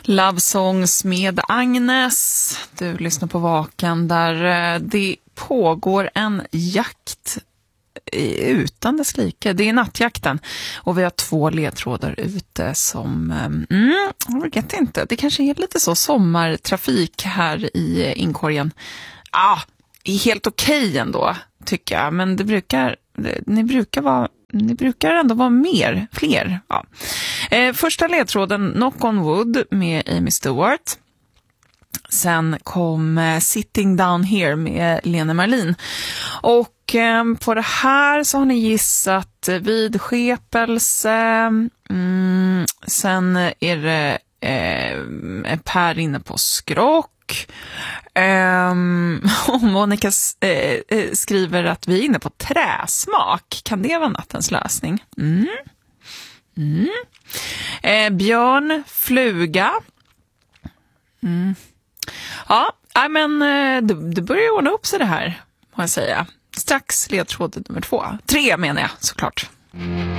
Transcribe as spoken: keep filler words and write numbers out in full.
Love Songs med Agnes. Du lyssnar på Vaken där det pågår en jakt utan dess like. Det är nattjakten och vi har två ledtrådar ute som, mm, jag vet inte, det kanske är lite så sommartrafik här i inkorgen. Ja, ah, är helt okej ändå tycker jag, men det brukar, det, ni brukar vara Ni brukar ändå vara mer, fler. Ja. Eh, första ledtråden, Knock on Wood med Amy Stewart. Sen kom eh, Sitting Down Here med Lena Marlin. Och eh, på det här så har ni gissat vidskepelse. Mm, sen är det eh, Per inne på skrock. Um, och Monica eh, skriver att vi är inne på träsmak. Kan det vara nattens lösning? Mm. Mm. Eh, Björn, fluga. Mm. Ja, men det, det börjar ordna upp sig det här, må jag säga. Strax ledtråd nummer två. Tre menar jag, såklart.